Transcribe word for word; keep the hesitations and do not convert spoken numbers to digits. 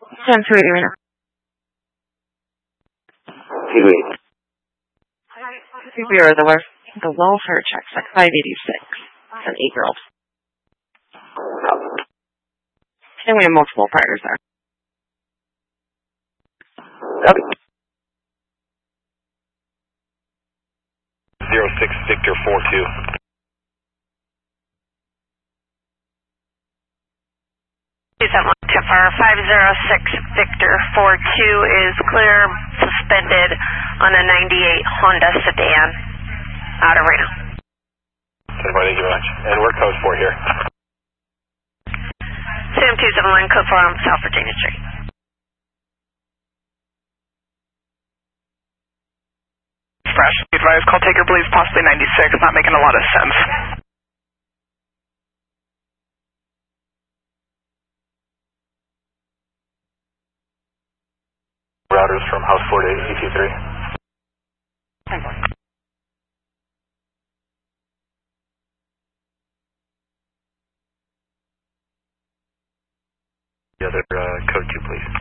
ten two eight right now. We are the, the welfare checks at five eighty-six. It's an eight-year-old. And we have multiple priors there. Copy. Zero six Victor four two. five zero six Victor four two is clear, suspended on a ninety-eight Honda sedan out of Reno. Thank you very much. And we're code four here. Sam two seven one, code four on South Virginia Street. Fresh, advised, call taker believes possibly ninety-six, not making a lot of sense. Routers from house four to E T three. The other uh, code two, please.